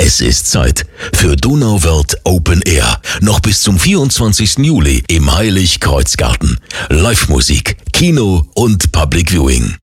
Es ist Zeit für Donauwörth Open Air. Noch bis zum 24. Juli im Heilig-Kreuz-Garten. Live-Musik, Kino und Public Viewing.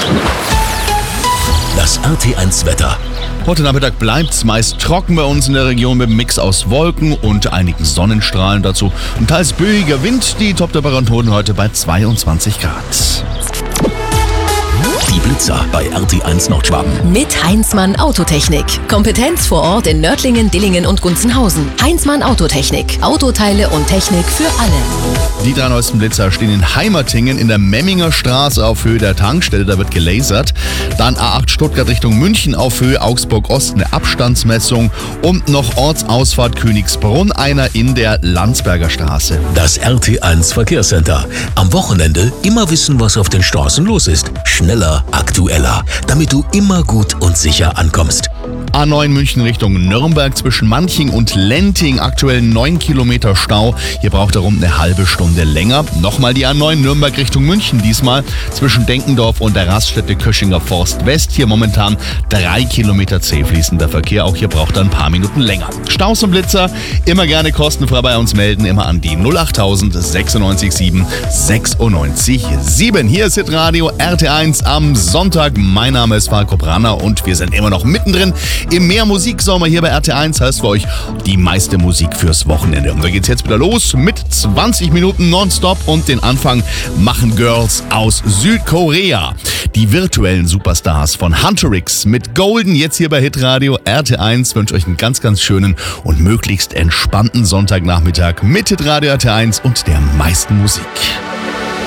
Das RT1-Wetter. Heute Nachmittag bleibt's meist trocken bei uns in der Region mit einem Mix aus Wolken und einigen Sonnenstrahlen dazu. Ein teils böiger Wind, die Top-Temperaturen heute bei 22 Grad. Die Blitzer bei RT1 Nordschwaben. Mit Heinzmann Autotechnik. Kompetenz vor Ort in Nördlingen, Dillingen und Gunzenhausen. Heinzmann Autotechnik. Autoteile und Technik für alle. Die 3 neuesten Blitzer stehen in Heimertingen in der Memminger Straße auf Höhe der Tankstelle, da wird gelasert. Dann A8 Stuttgart Richtung München auf Höhe Augsburg Ost, eine Abstandsmessung. Und noch Ortsausfahrt Königsbrunn, einer in der Landsberger Straße. Das RT1 Verkehrscenter. Am Wochenende immer wissen, was auf den Straßen los ist. Schneller, aktueller, damit du immer gut und sicher ankommst. A9 München Richtung Nürnberg zwischen Manching und Lenting, aktuell 9 Kilometer Stau. Hier braucht er rund eine halbe Stunde länger. Nochmal die A9 Nürnberg Richtung München, diesmal zwischen Denkendorf und der Raststätte Köschinger Forst West. Hier momentan 3 Kilometer zäh fließender Verkehr. Auch hier braucht er ein paar Minuten länger. Staus und Blitzer immer gerne kostenfrei bei uns melden, immer an die 08000 96 7 96 7. Hier ist Hitradio RT1 am Sonntag. Mein Name ist Falco Branner und wir sind immer noch mittendrin im Mehr Musiksommer hier bei RT1, heißt für euch die meiste Musik fürs Wochenende. Und da geht's jetzt wieder los mit 20 Minuten nonstop und den Anfang machen Girls aus Südkorea. Die virtuellen Superstars von Hunterix mit Golden jetzt hier bei Hitradio RT1. Wünsche euch einen ganz, ganz schönen und möglichst entspannten Sonntagnachmittag mit Hitradio RT1 und der meisten Musik.